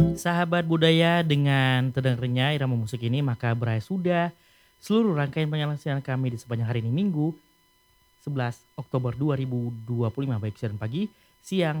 Sahabat budaya, dengan terdengarnya irama musik ini maka berakhir sudah seluruh rangkaian penyelesaian kami di sepanjang hari ini Minggu 11 Oktober 2025 baik siang dan pagi, siang,